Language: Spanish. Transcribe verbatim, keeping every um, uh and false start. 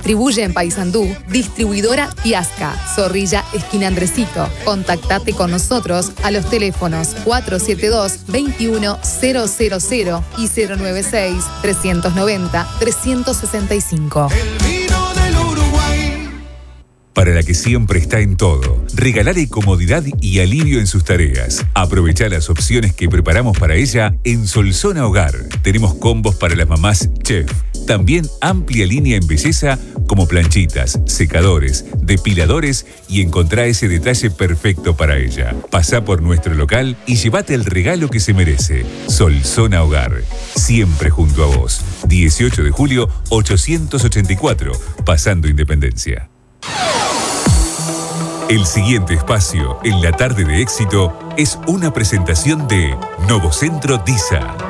Distribuye en Paysandú, distribuidora Tiasca, Zorrilla, esquina Andresito. Contactate con nosotros a los teléfonos cuatro siete dos, veintiuno cero cero cero y cero nueve seis, trescientos noventa, trescientos sesenta y cinco. El vino del Uruguay. Para la que siempre está en todo, regalale comodidad y alivio en sus tareas. Aprovecha las opciones que preparamos para ella en Solzona Hogar. Tenemos combos para las mamás chef. También amplia línea en belleza como planchitas, secadores, depiladores y encontrá ese detalle perfecto para ella. Pasá por nuestro local y llévate el regalo que se merece. Solzona Hogar, siempre junto a vos. dieciocho de julio, ochocientos ochenta y cuatro, pasando Independencia. El siguiente espacio en la tarde de éxito es una presentación de Novocentro DISA.